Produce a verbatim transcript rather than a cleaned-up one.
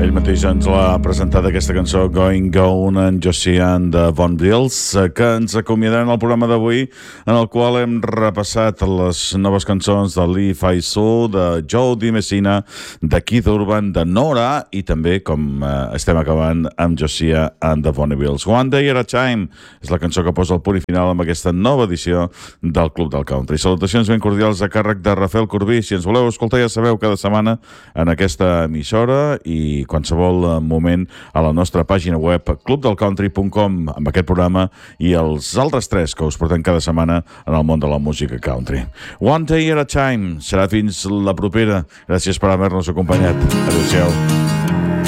ell mateix ens l'ha presentat aquesta cançó Going Gone en Josie and the Bonvilles, que ens acomiadarem al programa d'avui, en el qual hem repassat les noves cançons de Lee Fai-Soo, de Joe Di Messina, de Keith Urban, de Nora, i també, com eh, estem acabant, amb Josie and the Bonvilles. One Day at a Time és la cançó que posa el punt i final amb aquesta nova edició del Club del Country. Salutacions ben cordials a càrrec de Rafael Corbí. Si ens voleu escoltar, ja sabeu, cada setmana en aquesta emissora i qualsevol moment a la nostra pàgina web club del country punt com, amb aquest programa i els altres tres que us portem cada setmana en el món de la música country. One Day at a Time serà fins la propera. Gràcies per haver-nos acompanyat. Adéu-siau.